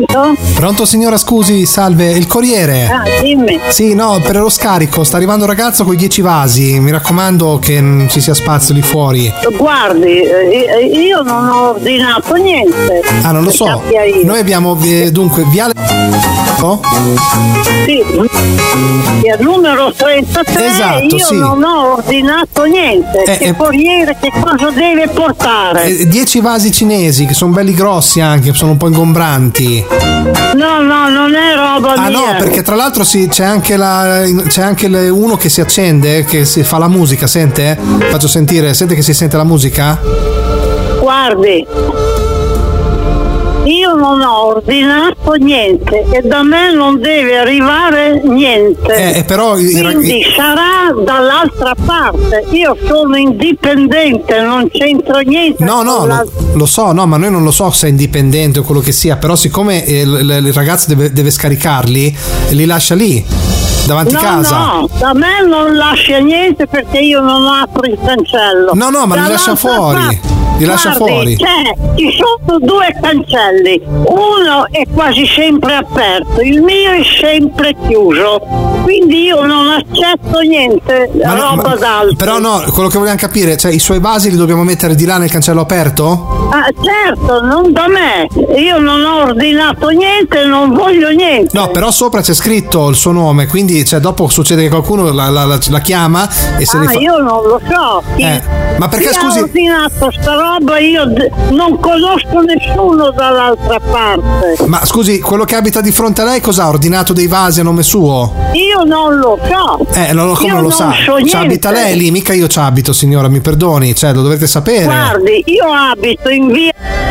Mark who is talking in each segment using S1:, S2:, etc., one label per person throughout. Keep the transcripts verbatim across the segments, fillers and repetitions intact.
S1: Pronto?
S2: Pronto signora, scusi, salve, il corriere.
S1: Ah, dimmi.
S2: Sì, no, per lo scarico, sta arrivando un ragazzo con i dieci vasi, mi raccomando che non ci sia spazio lì fuori.
S1: Guardi, eh, io non ho ordinato niente.
S2: Ah, non lo so. Noi abbiamo, eh, dunque, viale... Oh?
S1: Sì, il numero trentatré,
S2: esatto,
S1: io
S2: sì.
S1: non ho ordinato niente.
S2: Eh,
S1: che
S2: eh,
S1: corriere che cosa deve portare?
S2: Eh, dieci vasi cinesi, che sono belli grossi anche, sono un po' ingombranti.
S1: No, no, non è roba
S2: Ah
S1: mia.
S2: no, perché tra l'altro sì, c'è anche la c'è anche le, uno che si accende, che si fa la musica, sente? Faccio sentire, sente che si sente la musica?
S1: Guardi, io non ho ordinato niente e da me non deve arrivare niente.
S2: Eh, però i-
S1: Quindi
S2: i-
S1: sarà dall'altra parte. Io sono indipendente, non c'entro niente.
S2: No, no,
S1: con la-
S2: lo, lo so, no, ma noi non lo so se è indipendente o quello che sia, però siccome eh, l- l- il ragazzo deve, deve scaricarli, li lascia lì, davanti
S1: No,
S2: casa.
S1: no, da me non lascia niente perché io non apro il cancello.
S2: No, no, ma li lascia
S1: Dall'altra
S2: fuori.
S1: parte-
S2: Li lascia
S1: Guardi,
S2: fuori.
S1: c'è, ci sono due cancelli, uno è quasi sempre aperto, il mio è sempre chiuso, quindi io non accetto niente,
S2: Ma no,
S1: roba
S2: ma-
S1: d'altro.
S2: però no, quello che vogliamo capire, cioè i suoi vasi li dobbiamo mettere di là nel cancello aperto?
S1: Ah, certo, non da me, io non ho ordinato niente, non voglio niente.
S2: No, però sopra c'è scritto il suo nome, quindi cioè, dopo succede che qualcuno la, la- la- la chiama e se
S1: Ah,
S2: ne fa...
S1: io non lo so. Chi,
S2: Eh, ma perché,
S1: chi
S2: scusi-
S1: ha ordinato sta roba io d- non conosco nessuno dall'altra parte.
S2: Ma scusi, quello che abita di fronte a lei cosa ha ordinato dei vasi a nome suo?
S1: Io non lo so.
S2: Eh, non lo, come
S1: Io
S2: non lo
S1: non
S2: sa?
S1: so
S2: Ci
S1: niente.
S2: abita lei lì, mica io ci abito, signora, mi perdoni, cioè lo dovete sapere.
S1: Guardi, io abito in via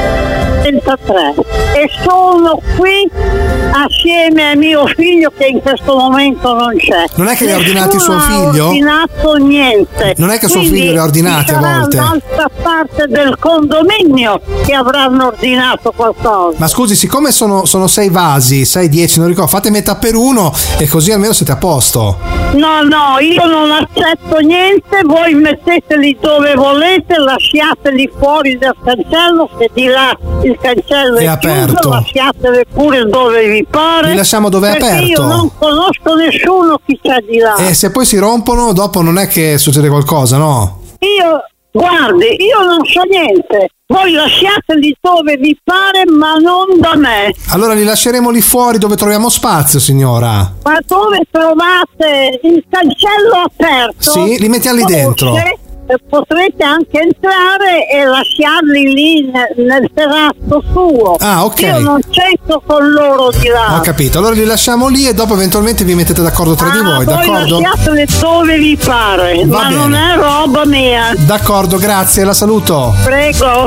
S1: trentatré e sono qui assieme a mio figlio che in questo momento non c'è.
S2: Non è che li ha ordinati
S1: Nessuno
S2: suo
S1: ha
S2: figlio?
S1: ordinato niente.
S2: Non è che suo
S1: Quindi
S2: figlio li ha ordinati
S1: ci
S2: a
S1: sarà
S2: volte?
S1: un'altra parte del condominio che avranno ordinato qualcosa.
S2: Ma scusi, siccome sono, sono sei vasi, sei, dieci, non ricordo, fate metà per uno e così almeno siete a posto.
S1: No, no, io non accetto niente, voi metteteli dove volete, lasciateli fuori dal cancello, se di là il cancello
S2: È
S1: è,
S2: aperto.
S1: chiuso, lasciateli pure dove vi pare.
S2: Li lasciamo dove è
S1: perché
S2: aperto.
S1: io non conosco nessuno chi c'è di là.
S2: E se poi si rompono, dopo non è che succede qualcosa, no?
S1: Io, guardi, io non so niente. Voi lasciateli dove vi pare, ma non da me.
S2: Allora li lasceremo lì fuori dove troviamo spazio, signora.
S1: Ma dove trovate il cancello aperto?
S2: Sì, li mettiamo lì dentro.
S1: forse, eh, Potrete anche entrare e lasciarli lì nel, nel terrazzo suo.
S2: Ah, ok.
S1: Io non c'entro con loro di là.
S2: Ho capito, allora li lasciamo lì e dopo eventualmente vi mettete d'accordo tra di
S1: Ah,
S2: voi,
S1: voi
S2: d'accordo?
S1: lasciateli dove vi pare,
S2: Va
S1: ma
S2: bene.
S1: non è roba mia.
S2: D'accordo, grazie, la saluto.
S1: Prego.